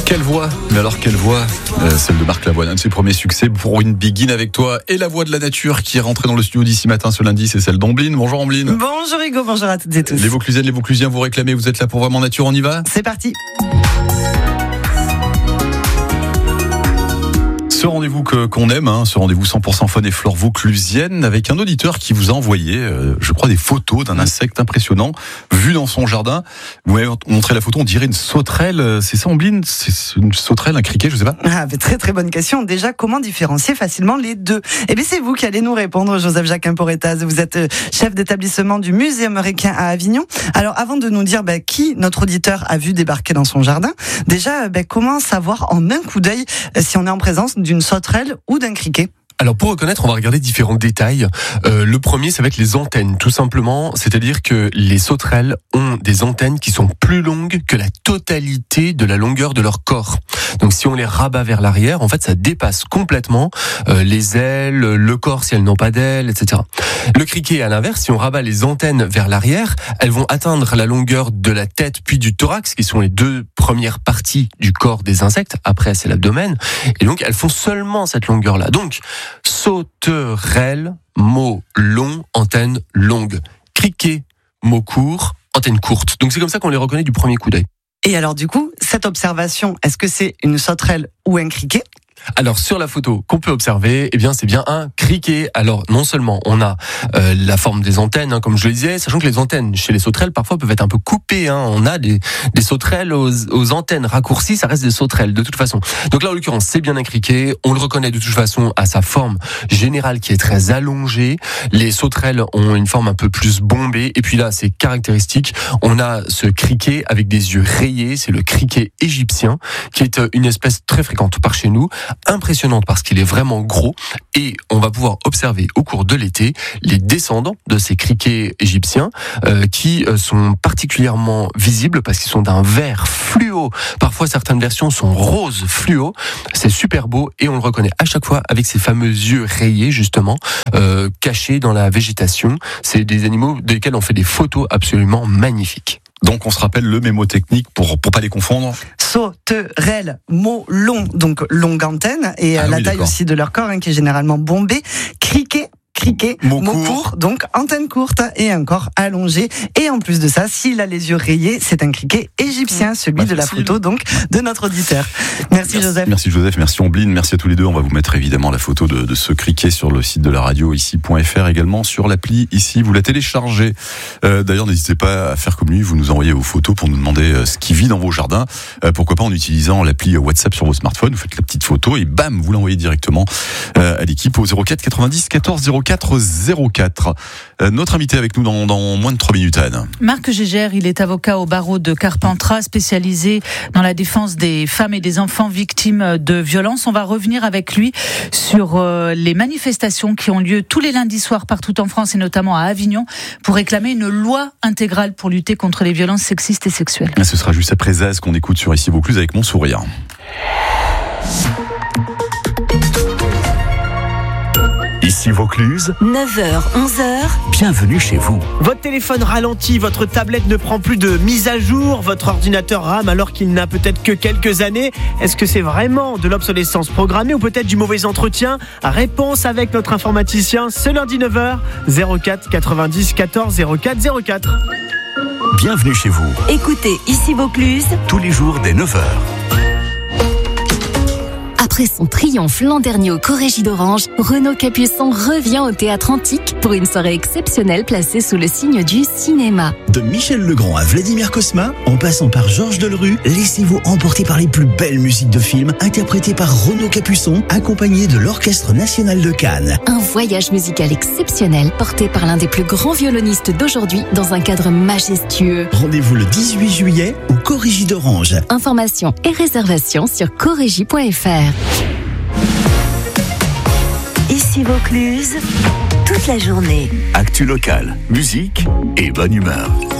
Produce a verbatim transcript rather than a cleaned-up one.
Quelle voix, mais alors quelle voix, euh, celle de Marc Lavoine, un de ses premiers succès pour une Begin avec toi, et la voix de la nature qui est rentrée dans le studio d'ici matin ce lundi, c'est celle d'Ambline. Bonjour Ambline. Bonjour Hugo, bonjour à toutes et tous. Les Vauclusiennes, les Vauclusiens, vous réclamez, vous êtes là pour Vraiment Nature, on y va ? C'est parti. Ce rendez-vous que, qu'on aime, hein, ce rendez-vous cent pour cent faune et flore vauclusienne, avec un auditeur qui vous a envoyé, euh, je crois, des photos d'un insecte impressionnant vu dans son jardin. Vous m'avez montré la photo, on dirait une sauterelle. C'est ça, Ambline ? C'est une sauterelle, un criquet, je sais pas. Ah, très très bonne question. Déjà, comment différencier facilement les deux ? Eh bien, c'est vous qui allez nous répondre, Joseph Jacquin Porretaz. Vous êtes chef d'établissement du Muséum Requin à Avignon. Alors, avant de nous dire bah, qui notre auditeur a vu débarquer dans son jardin, déjà, bah, comment savoir en un coup d'œil si on est en présence d'une sauterelle ou d'un criquet ? Alors pour reconnaître, on va regarder différents détails. Euh, le premier, ça va être les antennes, tout simplement. C'est-à-dire que les sauterelles ont des antennes qui sont plus longues que la totalité de la longueur de leur corps. Donc si on les rabat vers l'arrière, en fait, ça dépasse complètement euh, les ailes, le corps si elles n'ont pas d'ailes, et cetera. Le criquet, à l'inverse, si on rabat les antennes vers l'arrière, elles vont atteindre la longueur de la tête puis du thorax, qui sont les deux premières parties du corps des insectes. Après, c'est l'abdomen. Et donc, elles font seulement cette longueur-là. Donc, sauterelle, mot long, antenne longue. Criquet, mot court, antenne courte. Donc c'est comme ça qu'on les reconnaît du premier coup d'œil. Et alors du coup, cette observation, est-ce que c'est une sauterelle ou un criquet ? Alors sur la photo qu'on peut observer, eh bien c'est bien un criquet. Alors non seulement on a euh, la forme des antennes, hein, comme je le disais, sachant que les antennes chez les sauterelles parfois peuvent être un peu coupées. Hein. On a des, des sauterelles aux, aux antennes raccourcies, ça reste des sauterelles de toute façon. Donc là en l'occurrence c'est bien un criquet. On le reconnaît de toute façon à sa forme générale qui est très allongée. Les sauterelles ont une forme un peu plus bombée. Et puis là c'est caractéristique. On a ce criquet avec des yeux rayés. C'est le criquet égyptien qui est une espèce très fréquente par chez nous. Impressionnante parce qu'il est vraiment gros et on va pouvoir observer au cours de l'été les descendants de ces criquets égyptiens euh, qui sont particulièrement visibles parce qu'ils sont d'un vert fluo. Parfois certaines versions sont rose fluo. C'est super beau et on le reconnaît à chaque fois avec ces fameux yeux rayés justement euh, cachés dans la végétation. C'est des animaux desquels on fait des photos absolument magnifiques. Donc on se rappelle le mémotechnique pour pour pas les confondre. Sauterelle, mot long, donc longue antenne, et ah, la oui, taille d'accord. aussi de leur corps, hein, qui est généralement bombée. Criquet, criquet, mot, mot court. court, donc antenne courte et un corps allongé. Et en plus de ça, s'il a les yeux rayés, c'est un criquet égyptien, celui bah, de la photo donc de notre auditeur. Merci, merci Joseph. Merci Joseph, merci Ambline, merci à tous les deux. On va vous mettre évidemment la photo de, de ce criquet sur le site de la radio ici point f r, également sur l'appli ici. Vous la téléchargez. Euh, d'ailleurs, n'hésitez pas à faire comme lui, vous nous envoyez vos photos pour nous demander euh, ce qui vit dans vos jardins. Euh, pourquoi pas en utilisant l'appli WhatsApp sur vos smartphones. Vous faites la petite photo et bam, vous l'envoyez directement euh, à l'équipe au zéro quatre quatre-vingt-dix quatorze zéro quatre zéro quatre. Euh, notre invité avec nous dans, dans moins de trois minutes, Anne. Marc Gégère, il est avocat au barreau de Carpentras, spécialisé dans la défense des femmes et des enfants victimes de violences. On va revenir avec lui sur euh, les manifestations qui ont lieu tous les lundis soirs partout en France et notamment à Avignon pour réclamer une loi intégrale pour lutter contre les violences sexistes et sexuelles. Et ce sera juste après Zaz qu'on écoute sur Ici Vaucluse avec mon sourire. Ici Vaucluse, neuf heures, onze heures, bienvenue chez vous. Votre téléphone ralentit, votre tablette ne prend plus de mise à jour, votre ordinateur rame alors qu'il n'a peut-être que quelques années. Est-ce que c'est vraiment de l'obsolescence programmée ou peut-être du mauvais entretien ? Réponse avec notre informaticien ce lundi neuf heures, zéro quatre quatre-vingt-dix quatorze zéro quatre zéro quatre. Bienvenue chez vous. Écoutez Ici Vaucluse tous les jours dès neuf heures. Après son triomphe l'an dernier au Corégie d'Orange, Renaud Capuçon revient au Théâtre Antique pour une soirée exceptionnelle placée sous le signe du cinéma. De Michel Legrand à Vladimir Cosma, en passant par Georges Delerue, laissez-vous emporter par les plus belles musiques de films interprétées par Renaud Capuçon, accompagné de l'Orchestre National de Cannes. Un voyage musical exceptionnel porté par l'un des plus grands violonistes d'aujourd'hui dans un cadre majestueux. Rendez-vous le dix-huit juillet au Corégie d'Orange. Informations et réservations sur corégie point f r. Ici Vaucluse, toute la journée. Actu locale, musique et bonne humeur.